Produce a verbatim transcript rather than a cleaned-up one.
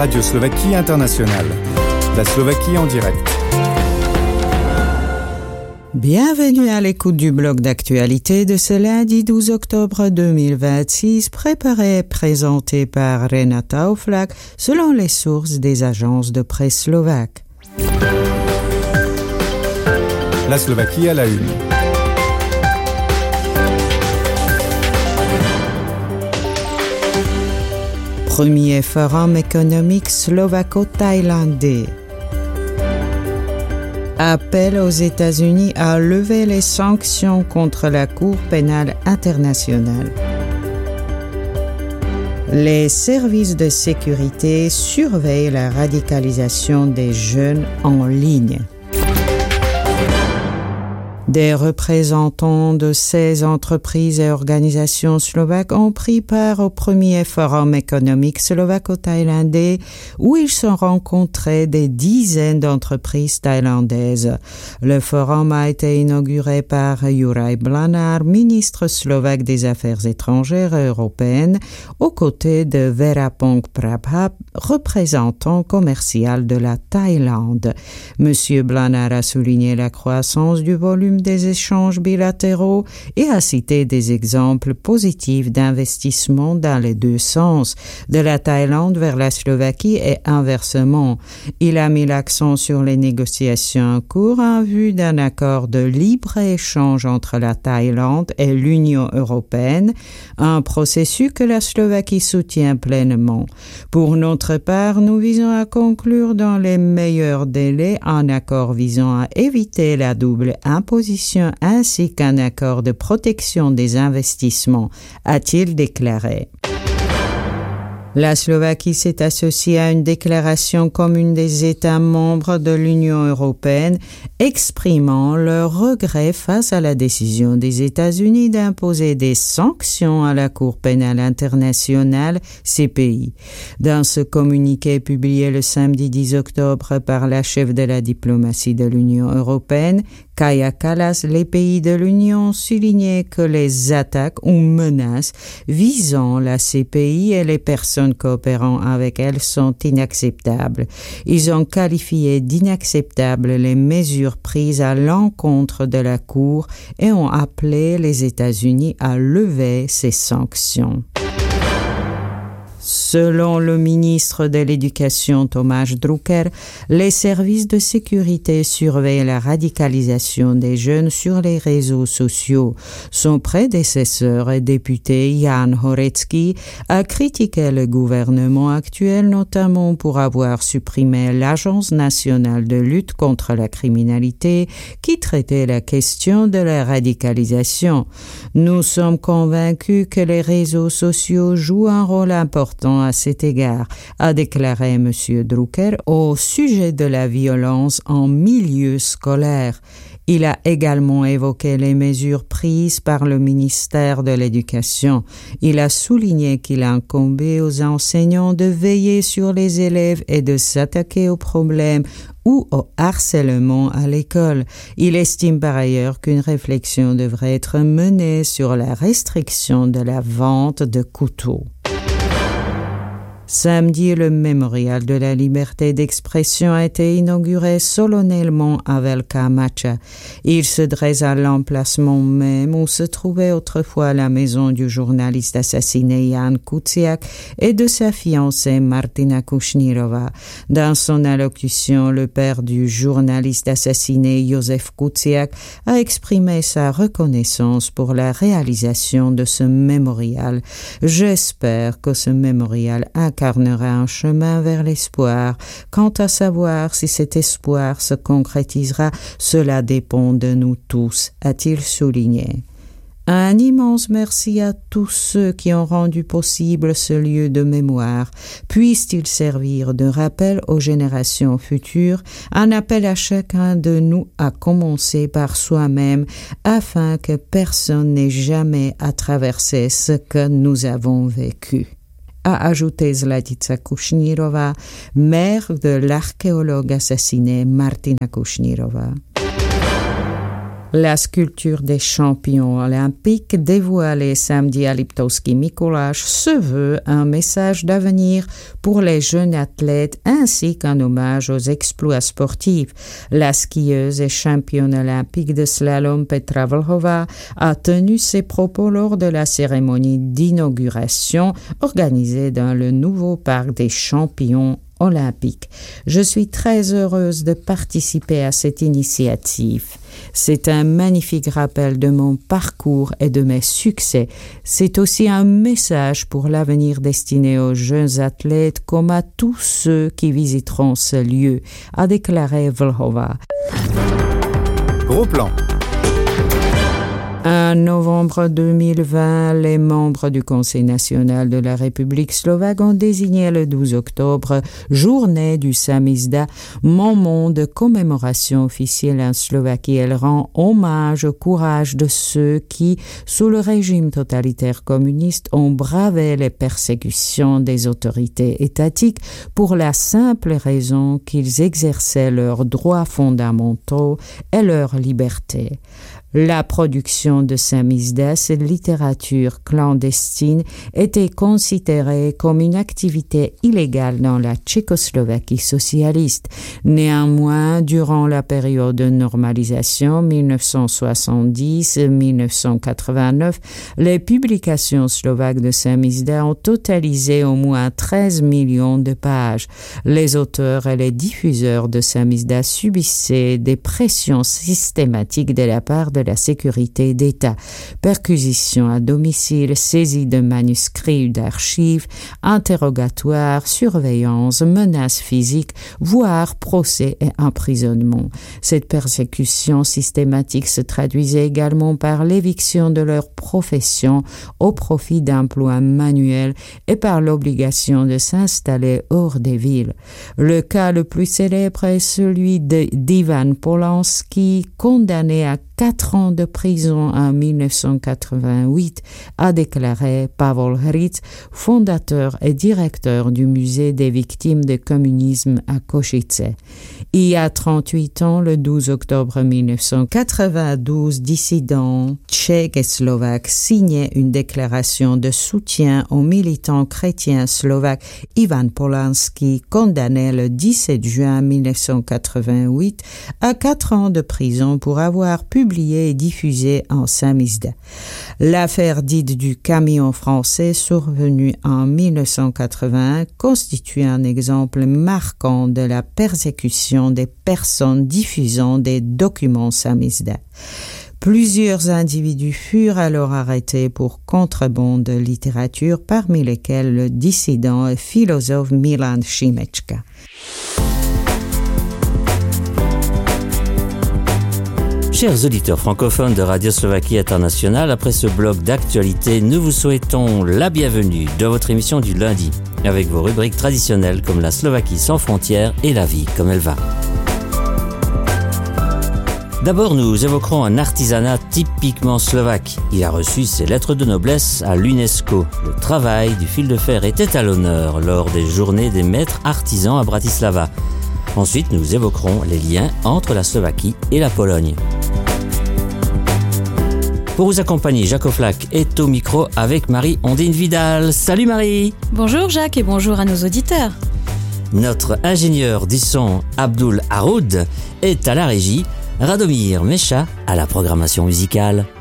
Radio Slovaquie Internationale. La Slovaquie en direct. Bienvenue à l'écoute du bloc d'actualité de ce lundi douze octobre deux mille vingt-six, préparé et présenté par Renata Oflak selon les sources des agences de presse slovaques. La Slovaquie à la une. Premier forum économique slovako-thaïlandais. Appel aux États-Unis à lever les sanctions contre la Cour pénale internationale. Les services de sécurité surveillent la radicalisation des jeunes en ligne. Des représentants de seize entreprises et organisations slovaques ont pris part au premier forum économique slovako-thaïlandais où ils se rencontrés des dizaines d'entreprises thaïlandaises. Le forum a été inauguré par Juraj Blanár, ministre slovaque des Affaires étrangères et européennes, aux côtés de Verapong Prabha, représentant commercial de la Thaïlande. Monsieur Blanár a souligné la croissance du volume des échanges bilatéraux et a cité des exemples positifs d'investissement dans les deux sens, de la Thaïlande vers la Slovaquie et inversement. Il a mis l'accent sur les négociations en cours en vue d'un accord de libre-échange entre la Thaïlande et l'Union européenne, un processus que la Slovaquie soutient pleinement. Pour notre part, nous visons à conclure dans les meilleurs délais un accord visant à éviter la double imposition ainsi qu'un accord de protection des investissements, a-t-il déclaré. La Slovaquie s'est associée à une déclaration commune des États membres de l'Union européenne exprimant leur regret face à la décision des États-Unis d'imposer des sanctions à la Cour pénale internationale, C P I. Dans ce communiqué publié le samedi dix octobre par la chef de la diplomatie de l'Union européenne, Kaja Kallas, les pays de l'Union soulignaient que les attaques ou menaces visant la C P I et les personnes coopérant avec elle sont inacceptables. Ils ont qualifié d'inacceptables les mesures prises à l'encontre de la Cour et ont appelé les États-Unis à lever ces sanctions. Selon le ministre de l'Éducation Tomáš Drucker, les services de sécurité surveillent la radicalisation des jeunes sur les réseaux sociaux. Son prédécesseur et député Jan Horecki a critiqué le gouvernement actuel notamment pour avoir supprimé l'Agence nationale de lutte contre la criminalité qui traitait la question de la radicalisation. Nous sommes convaincus que les réseaux sociaux jouent un rôle important à cet égard, a déclaré M. Drucker au sujet de la violence en milieu scolaire. Il a également évoqué les mesures prises par le ministère de l'Éducation. Il a souligné qu'il incombait aux enseignants de veiller sur les élèves et de s'attaquer aux problèmes ou au harcèlement à l'école. Il estime par ailleurs qu'une réflexion devrait être menée sur la restriction de la vente de couteaux. Samedi, le mémorial de la liberté d'expression a été inauguré solennellement à Velká Mača. Il se dresse à l'emplacement même où se trouvait autrefois la maison du journaliste assassiné Jan Kuciak et de sa fiancée Martina Kušnírová. Dans son allocution, le père du journaliste assassiné Jozef Kuciak a exprimé sa reconnaissance pour la réalisation de ce mémorial. J'espère que ce mémorial a incarnera un chemin vers l'espoir. Quant à savoir si cet espoir se concrétisera, cela dépend de nous tous, a-t-il souligné. Un immense merci à tous ceux qui ont rendu possible ce lieu de mémoire. Puisse-t-il servir de rappel aux générations futures, un appel à chacun de nous à commencer par soi-même, afin que personne n'ait jamais à traverser ce que nous avons vécu. A ajouté Zlatica Kušnírová, mère de l'archéologue assassiné Martina Kušnírová. La sculpture des champions olympiques dévoilée samedi à Liptovský Mikuláš se veut un message d'avenir pour les jeunes athlètes ainsi qu'un hommage aux exploits sportifs. La skieuse et championne olympique de slalom Petra Vlhová a tenu ses propos lors de la cérémonie d'inauguration organisée dans le nouveau parc des champions olympiques. Je suis très heureuse de participer à cette initiative. C'est un magnifique rappel de mon parcours et de mes succès. C'est aussi un message pour l'avenir destiné aux jeunes athlètes comme à tous ceux qui visiteront ce lieu, a déclaré Vlhová. Gros plan. En novembre deux mille vingt, les membres du Conseil national de la République slovaque ont désigné le douze octobre journée du samizdat, moment de commémoration officielle en Slovaquie. Elle rend hommage au courage de ceux qui, sous le régime totalitaire communiste, ont bravé les persécutions des autorités étatiques pour la simple raison qu'ils exerçaient leurs droits fondamentaux et leur liberté. La production de samizdat, cette littérature clandestine, était considérée comme une activité illégale dans la Tchécoslovaquie socialiste. Néanmoins, durant la période de normalisation mille neuf cent soixante-dix à mille neuf cent quatre-vingt-neuf, les publications slovaques de samizdat ont totalisé au moins treize millions de pages. Les auteurs et les diffuseurs de samizdat subissaient des pressions systématiques de la part de la sécurité d'État, perquisitions à domicile, saisie de manuscrits ou d'archives, interrogatoires, surveillance, menaces physiques, voire procès et emprisonnement. Cette persécution systématique se traduisait également par l'éviction de leur profession au profit d'emplois manuels et par l'obligation de s'installer hors des villes. Le cas le plus célèbre est celui de, d'Ivan Polanski, condamné à quatre ans de prison en mille neuf cent quatre-vingt-huit, a déclaré Pavel Hryc, fondateur et directeur du musée des victimes du communisme à Košice. Il y a trente-huit ans, le douze octobre mille neuf cent quatre-vingt-douze, dissidents tchèques et slovaques signaient une déclaration de soutien au militant chrétien slovaque Ivan Polanski, condamné le dix-sept juin mille neuf cent quatre-vingt-huit à quatre ans de prison pour avoir publié et diffusé en samizdat. L'affaire dite du camion français, survenue en mille neuf cent quatre-vingt-un, constitue un exemple marquant de la persécution des personnes diffusant des documents samizdat. Plusieurs individus furent alors arrêtés pour contrebande de littérature, parmi lesquels le dissident et philosophe Milan Šimečka. Chers auditeurs francophones de Radio Slovaquie Internationale, après ce bloc d'actualité, nous vous souhaitons la bienvenue dans votre émission du lundi, avec vos rubriques traditionnelles comme la Slovaquie sans frontières et la vie comme elle va. D'abord, nous évoquerons un artisanat typiquement slovaque. Il a reçu ses lettres de noblesse à l'UNESCO. Le travail du fil de fer était à l'honneur lors des journées des maîtres artisans à Bratislava. Ensuite, nous évoquerons les liens entre la Slovaquie et la Pologne. Pour vous accompagner, Jacques Oflac est au micro avec Marie-Ondine Vidal. Salut Marie! Bonjour Jacques et bonjour à nos auditeurs. Notre ingénieur du son, Abdul Haroud, est à la régie, Radomir Mecha à la programmation musicale.